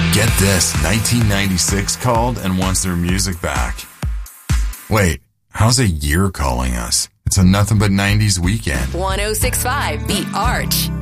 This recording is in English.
Get this, 1996 called and wants their music back. Wait, how's a year calling us? It's a nothing but 90s weekend. 1065 The Arch.